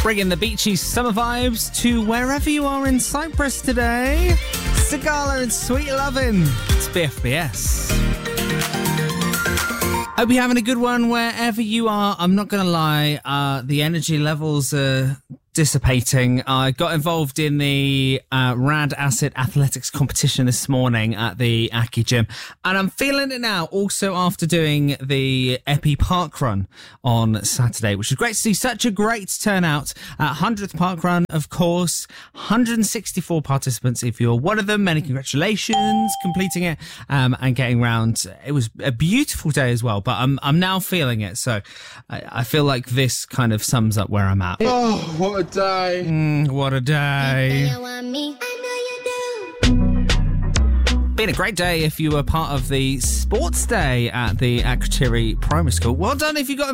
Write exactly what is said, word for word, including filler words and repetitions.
Bringing the beachy summer vibes to wherever you are in Cyprus today. Sigala and Sweet Lovin'. It's B F B S. Hope you're having a good one wherever you are. I'm not going to lie, uh, the energy levels are dissipating. I got involved in the uh, Rad Acid Athletics competition this morning at the Aki Gym, and I'm feeling it now also after doing the Epi Park Run on Saturday, which was great to see. Such a great turnout at one hundredth Park Run, of course. one hundred sixty-four participants. If you're one of them, many congratulations completing it um, and getting round. It was a beautiful day as well, but I'm I'm now feeling it, so I, I feel like this kind of sums up where I'm at. Oh, what a day. Mm, what a day. Been a great day if you were part of the sports day at the Akrotiri Primary School. Well done if you got